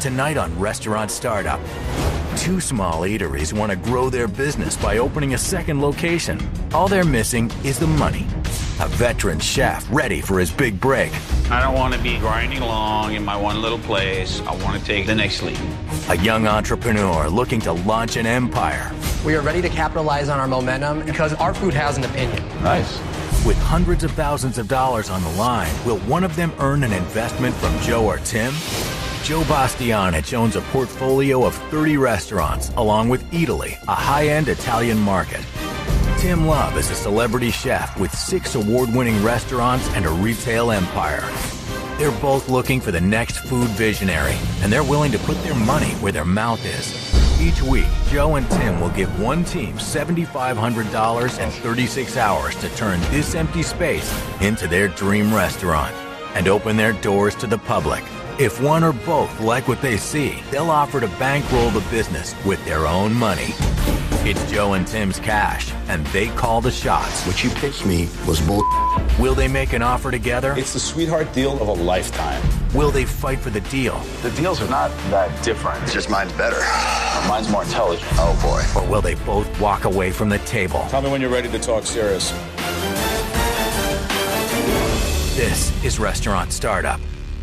Tonight on Restaurant Startup. Two small eateries want to grow their business by opening a second location. All they're missing is the money. A veteran chef ready for his big break. I don't want to be grinding along in my one little place. I want to take the next leap. A young entrepreneur looking to launch an empire. We are ready to capitalize on our momentum because our food has an opinion. Nice. With hundreds of thousands of dollars on the line, will one of them earn an investment from Joe or Tim? Joe Bastianich owns a portfolio of 30 restaurants, along with Eataly, a high-end Italian market. Tim Love is a celebrity chef with 6 award-winning restaurants and a retail empire. They're both looking for the next food visionary, and they're willing to put their money where their mouth is. Each week, Joe and Tim will give one team $7,500 and 36 hours to turn this empty space into their dream restaurant and open their doors to the public. If one or both like what they see, they'll offer to bankroll the business with their own money. It's Joe and Tim's cash, and they call the shots. What you pitched me was bull. Will they make an offer together? It's the sweetheart deal of a lifetime. Will they fight for the deal? The deals are not that different. It's just mine's better. Mine's more intelligent. Oh, boy. Or will they both walk away from the table? Tell me when you're ready to talk serious. This is Restaurant Startup.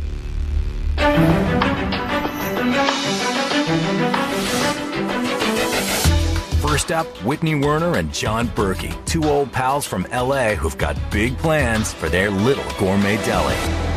First up, Whitney Werner and John Berkey, two old pals from LA who've got big plans for their little gourmet deli.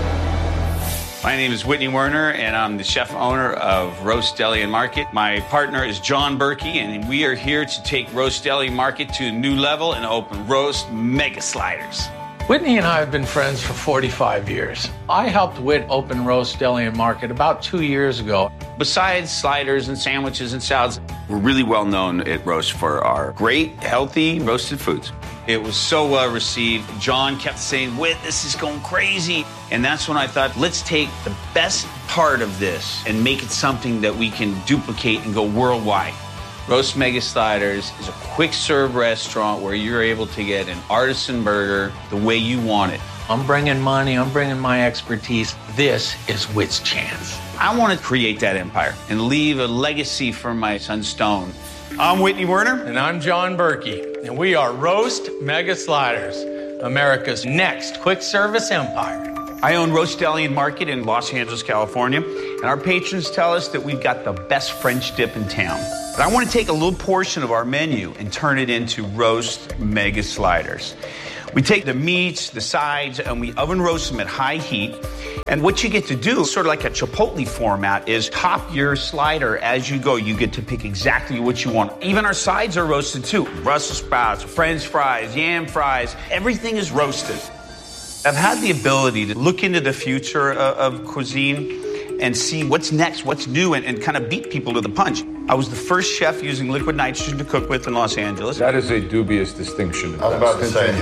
My name is Whitney Werner, and I'm the chef owner of Roast Deli and Market. My partner is John Berkey, and we are here to take Roast Deli and Market to a new level and open Roast Mega Sliders. Whitney and I have been friends for 45 years. I helped Whit open Roast Deli and Market about 2 years ago. Besides sliders and sandwiches and salads, we're really well known at Roast for our great, healthy, roasted foods. It was so well received. John kept saying, Whit, this is going crazy. And that's when I thought, let's take the best part of this and make it something that we can duplicate and go worldwide. Roast Mega Sliders is a quick-serve restaurant where you're able to get an artisan burger the way you want it. I'm bringing money, I'm bringing my expertise. This is Whit's chance. I want to create that empire and leave a legacy for my son Stone. I'm Whitney Werner. And I'm John Berkey. And we are Roast Mega Sliders, America's next quick-service empire. I own Roast Deli and Market in Los Angeles, California, and our patrons tell us that we've got the best French dip in town. But I want to take a little portion of our menu and turn it into Roast Mega Sliders. We take the meats, the sides, and we oven roast them at high heat. And what you get to do, sort of like a Chipotle format, is top your slider as you go. You get to pick exactly what you want. Even our sides are roasted too. Brussels sprouts, French fries, yam fries, everything is roasted. I've had the ability to look into the future of cuisine and see what's next, what's new, and kind of beat people to the punch. I was the first chef using liquid nitrogen to cook with in Los Angeles. That is a dubious distinction. I was about to say.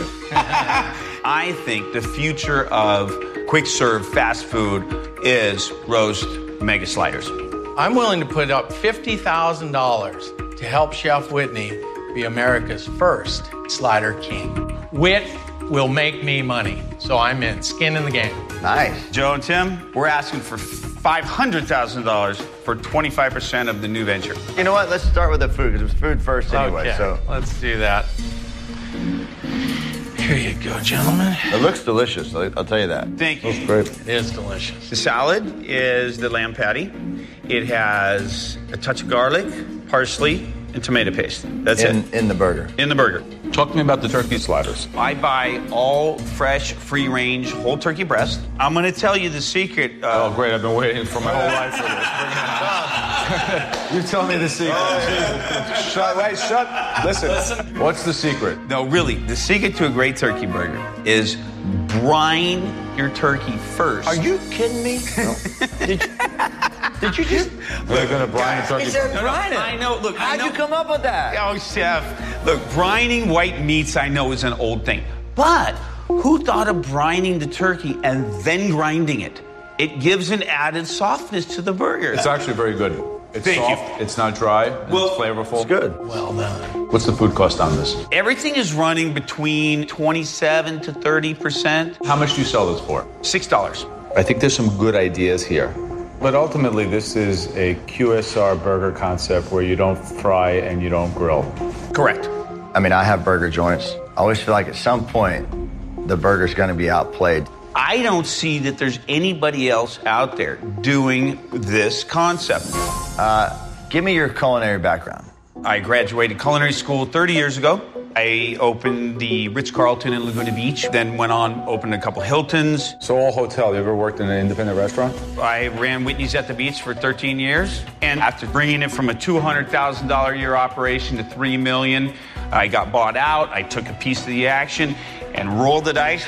I think the future of quick-serve fast food is Roast Mega Sliders. I'm willing to put up $50,000 to help Chef Whitney be America's first slider king. Whit will make me money, so I'm in. Skin in the game. Nice. Joe and Tim, we're asking for $500,000 for 25% of the new venture. You know what? Let's start with the food, because it's food first anyway. Okay, So let's do that. Here you go, gentlemen. it looks delicious. I'll tell you that. Thank you. Great. It is delicious. The salad is the lamb patty. It has a touch of garlic, parsley, and tomato paste. That's it. In the burger. In the burger. Talk to me about the turkey sliders. I buy all fresh, free-range, whole turkey breast. I'm going to tell you the secret. Oh, great. I've been waiting for my whole life for this. Bring it on. You tell me the secret. Shut. Listen. What's the secret? No, really, the secret to a great turkey burger is brine your turkey first. Are you kidding me? Did you just... They're going to brine the turkey. He said brine it. I know. Look, How'd you come up with that? Oh, chef. Look, brining white meats, I know, is an old thing. But who thought of brining the turkey and then grinding it? It gives an added softness to the burger. It's actually very good. It's Thank you. soft. It's not dry. It's flavorful. It's good. Well done. What's the food cost on this? Everything is running between 27 to 30%. How much do you sell this for? $6. I think there's some good ideas here. But ultimately, this is a QSR burger concept where you don't fry and you don't grill. Correct. I mean, I have burger joints. I always feel like at some point, the burger's going to be outplayed. I don't see that there's anybody else out there doing this concept. Give me your culinary background. I graduated culinary school 30 years ago. I opened the Ritz-Carlton in Laguna Beach, then went on, opened a couple Hiltons. So all hotel, you ever worked in an independent restaurant? I ran Whitney's at the Beach for 13 years. And after bringing it from a $200,000 a year operation to $3 million, I got bought out. I took a piece of the action and rolled the dice.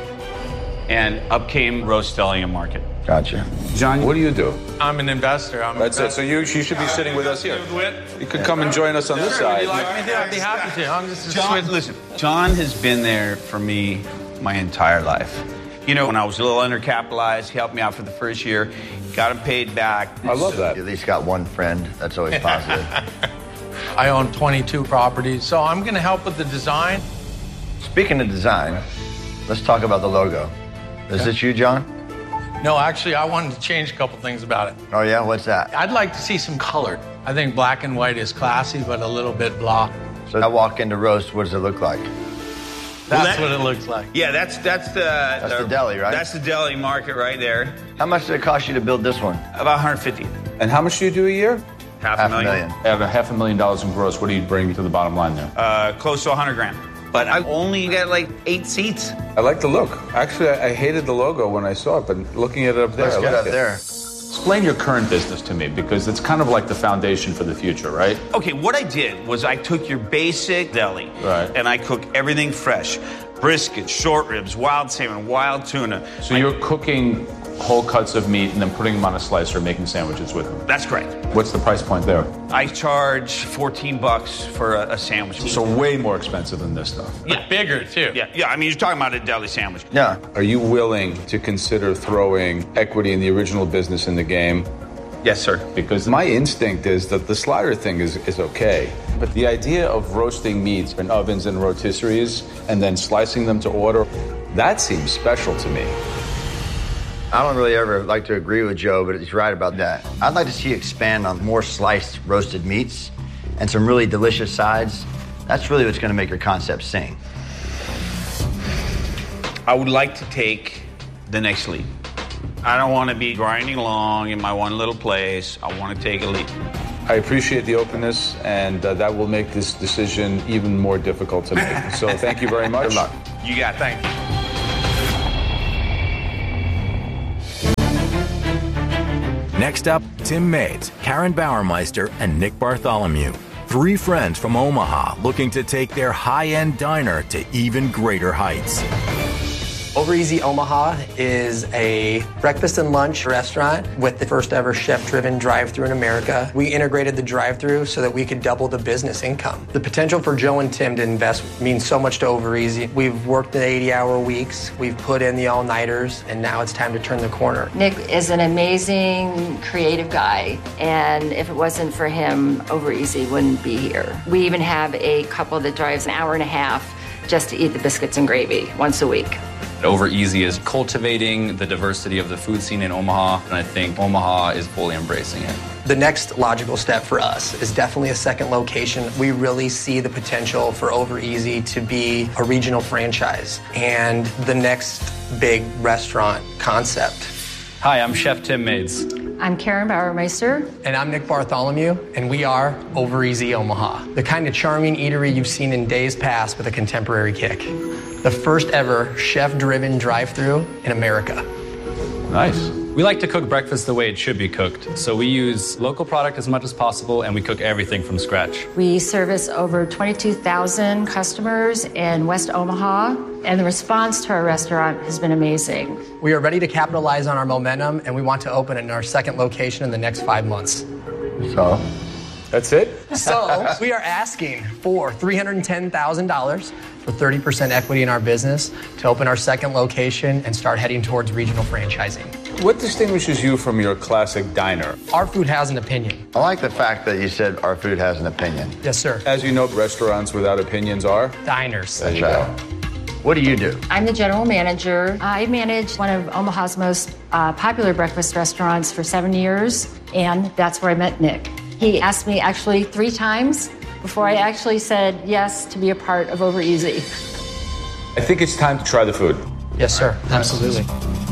And up came Roast Deli and Market. Gotcha. John, what do you do? I'm an investor. That's it. So you should be sitting with us here. You could come and join us on this side. I'd be happy to. I'm just John, listen, John has been there for me my entire life. You know, when I was a little undercapitalized, he helped me out for the first year, got him paid back. I love that. You at least got one friend. That's always positive. I own 22 properties, so I'm going to help with the design. Speaking of design, let's talk about the logo. Is this you, John? No, actually, I wanted to change a couple things about it. Oh, yeah? What's that? I'd like to see some color. I think black and white is classy, but a little bit blah. So I walk into Roast, what does it look like? That's what it looks like. Yeah, that's the deli, right? That's the deli market right there. How much did it cost you to build this one? About 150. And how much do you do a year? Half a million. At $500,000 in gross, what do you bring to the bottom line there? Close to 100 grand. But I only got like 8 seats. I like the look. Actually, I hated the logo when I saw it, but looking at it up there, Let's I get like up it. there. Explain your current business to me, because it's kind of like the foundation for the future, right? Okay, what I did was I took your basic deli, Right. and I cook everything fresh. Brisket, short ribs, wild salmon, wild tuna. So you're cooking whole cuts of meat and then putting them on a slicer, making sandwiches with them. That's correct. What's the price point there? I charge $14 for a sandwich. So way more expensive than this stuff. yeah, Bigger, too. yeah. I mean, you're talking about a deli sandwich. Yeah. Are you willing to consider throwing equity in the original business in the game? Yes, sir. Because my instinct is that the slider thing is okay. But the idea of roasting meats in ovens and rotisseries and then slicing them to order, that seems special to me. I don't really ever like to agree with Joe, but he's right about that. I'd like to see you expand on more sliced roasted meats and some really delicious sides. That's really what's going to make your concept sing. I would like to take the next leap. I don't want to be grinding along in my one little place. I want to take a leap. I appreciate the openness, and that will make this decision even more difficult to make. So thank you very much. Good luck. You got it. Thank you. Next up, Tim Maids, Karen Bauermeister, and Nick Bartholomew. 3 friends from Omaha looking to take their high-end diner to even greater heights. Over Easy Omaha is a breakfast and lunch restaurant with the first ever chef-driven drive-thru in America. We integrated the drive-thru so that we could double the business income. The potential for Joe and Tim to invest means so much to Over Easy. We've worked the 80-hour weeks, we've put in the all-nighters, and now it's time to turn the corner. Nick is an amazing creative guy, and if it wasn't for him, Over Easy wouldn't be here. We even have a couple that drives an hour and a half just to eat the biscuits and gravy once a week. Over Easy is cultivating the diversity of the food scene in Omaha, and I think Omaha is fully embracing it. The next logical step for us is definitely a second location. We really see the potential for Over Easy to be a regional franchise and the next big restaurant concept. Hi, I'm Chef Tim Maids. I'm Karen Bauermeister. And I'm Nick Bartholomew, and we are Over Easy Omaha, the kind of charming eatery you've seen in days past with a contemporary kick. The first ever chef-driven drive-thru in America. Nice. We like to cook breakfast the way it should be cooked. So we use local product as much as possible, and we cook everything from scratch. We service over 22,000 customers in West Omaha, and the response to our restaurant has been amazing. We are ready to capitalize on our momentum, and we want to open in our second location in the next 5 months. So, That's it? So we are asking for $310,000 for 30% equity in our business to open our second location and start heading towards regional franchising. What distinguishes you from your classic diner? Our food has an opinion. I like the fact that you said our food has an opinion. Yes, sir. As you know, restaurants without opinions are? Diners. That's right. What do you do? I'm the general manager. I managed one of Omaha's most popular breakfast restaurants for 7 years, and that's where I met Nick. He asked me actually 3 times before I actually said yes to be a part of Over Easy. I think it's time to try the food. Yes, sir. Absolutely.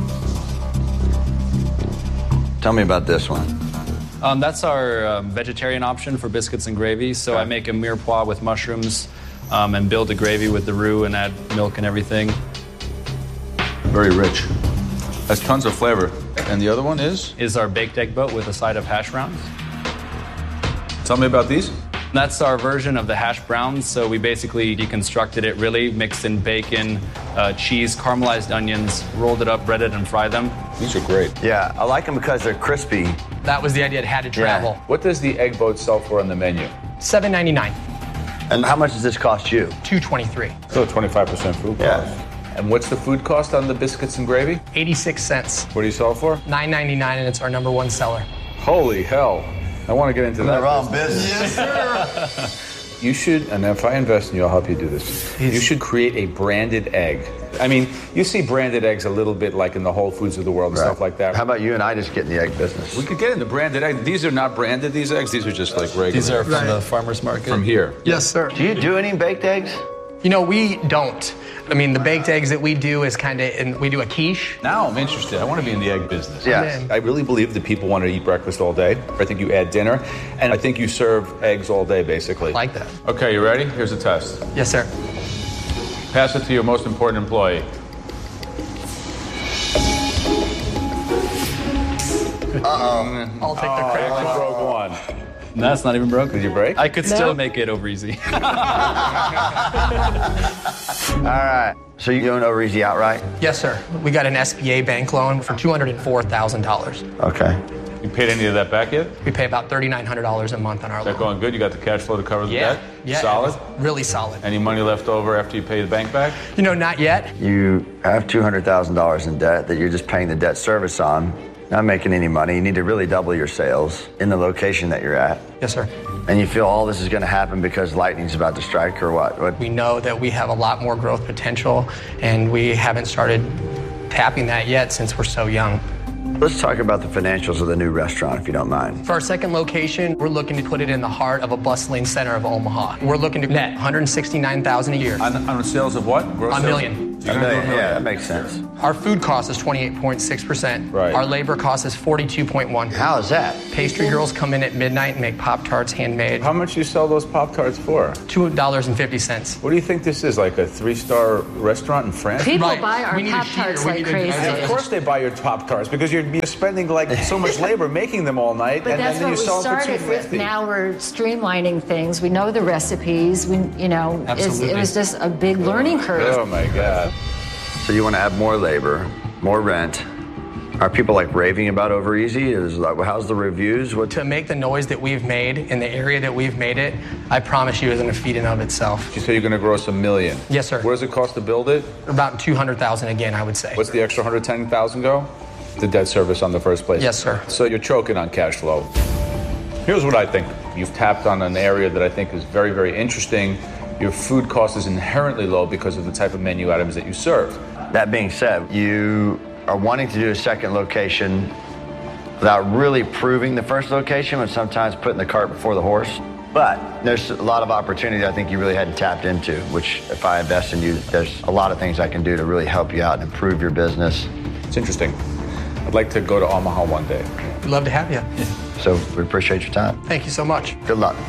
Tell me about this one. That's our vegetarian option for biscuits and gravy. So I make a mirepoix with mushrooms and build a gravy with the roux and add milk and everything. Very rich. Has tons of flavor. And the other one is our baked egg boat with a side of hash browns. Tell me about these. That's our version of the hash browns. So we basically deconstructed it, really mixed in bacon, cheese, caramelized onions, rolled it up, breaded, and fried them. These are great. Yeah, I like them because they're crispy. That was the idea. It had to travel. What does the egg boat sell for on the menu? $7.99. And how much does this cost you? $2.23. Still 25% food cost. Yeah. And what's the food cost on the biscuits and gravy? 86 cents. What do you sell for? $9.99, and it's our #1 seller. Holy hell. I want to get into that. The wrong business. Yes, sir. You should, and if I invest in you, I'll help you do this. You should create a branded egg. I mean, you see branded eggs a little bit like in the Whole Foods of the world and stuff like that. How about you and I just get in the egg business? We could get in the branded egg. These are not branded, these eggs. These are just like regular. These are from the farmer's market. From here. Yes, sir. Do you do any baked eggs? You know, we don't. I mean, the baked eggs that we do is kind of, and we do a quiche. Now I'm interested. I want to be in the egg business. Yes. I really believe that people want to eat breakfast all day. I think you add dinner, and I think you serve eggs all day, basically. Like that. Okay, you ready? Here's a test. Yes, sir. Pass it to your most important employee. I'll take the credit. I broke one. That's not even broken. Did you break? I could still make it over easy. All right. So you own Over Easy outright? Yes, sir. We got an SBA bank loan for $204,000. Okay. You paid any of that back yet? We pay about $3,900 a month on our Is that loan. going good? You got the cash flow to cover the debt? Yeah. Solid? Really solid. Any money left over after you pay the bank back? You know, not yet. You have $200,000 in debt that you're just paying the debt service on, not making any money. You need to really double your sales in the location that you're at. Yes, sir. And you feel all this is going to happen because lightning's about to strike or what? We know that we have a lot more growth potential, and we haven't started tapping that yet since we're so young. Let's talk about the financials of the new restaurant, if you don't mind. For our second location, we're looking to put it in the heart of a bustling center of Omaha. We're looking to net $169,000 a year. On sales of what? Gross $1 sales? million. You're gonna do $1 million. Yeah, that makes sense. Our food cost is 28.6%. Right. Our labor cost is 42.1%. How is that? Pastry girls come in at midnight and make Pop-Tarts handmade. How much do you sell those Pop-Tarts for? $2.50. What do you think this is, like a 3-star restaurant in France? People Right. buy our We need to Pop-Tarts share. like We need to- crazy. Of course they buy your Pop-Tarts because you're spending like so much labor making them all night, But and that's then what you we sell them for started with. $2.50. Now we're streamlining things. We know the recipes. It was just a big learning curve. Oh my God. So you want to have more labor, more rent. Are people like raving about Over Easy? How's the reviews? To make the noise that we've made in the area that we've made it, I promise you, isn't a feat in of itself. You say you're going to gross $1 million. Yes, sir. What does it cost to build it? About $200,000 again, I would say. What's the extra $110,000 go? The debt service on the first place. Yes, sir. So you're choking on cash flow. Here's what I think. You've tapped on an area that I think is very, very interesting. Your food cost is inherently low because of the type of menu items that you serve. That being said, you are wanting to do a second location without really proving the first location, but sometimes putting the cart before the horse. But there's a lot of opportunity I think you really hadn't tapped into, which if I invest in you, there's a lot of things I can do to really help you out and improve your business. It's interesting. I'd like to go to Omaha one day. We'd love to have you. So we appreciate your time. Thank you so much. Good luck.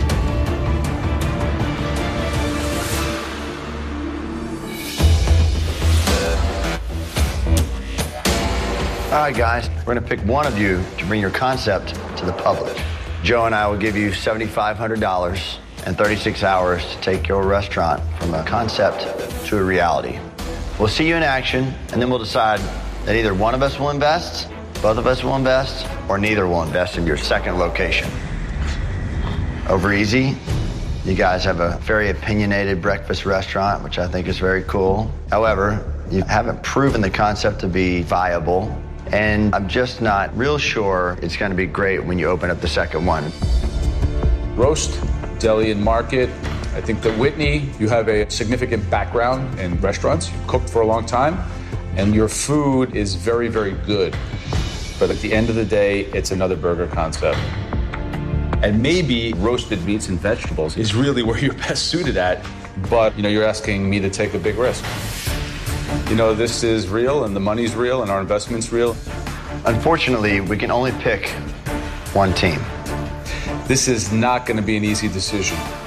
All right, guys, we're going to pick one of you to bring your concept to the public. Joe and I will give you $7,500 and 36 hours to take your restaurant from a concept to a reality. We'll see you in action, and then we'll decide that either one of us will invest, both of us will invest, or neither will invest in your second location. Over Easy, you guys have a very opinionated breakfast restaurant, which I think is very cool. However, you haven't proven the concept to be viable, and I'm just not real sure it's going to be great when you open up the second one. Roast, Deli and Market, I think that Whitney, you have a significant background in restaurants. You've cooked for a long time, and your food is very, very good. But at the end of the day, it's another burger concept. And maybe roasted meats and vegetables is really where you're best suited at. But, you're asking me to take a big risk. This is real, and the money's real, and our investment's real. Unfortunately, we can only pick one team. This is not going to be an easy decision.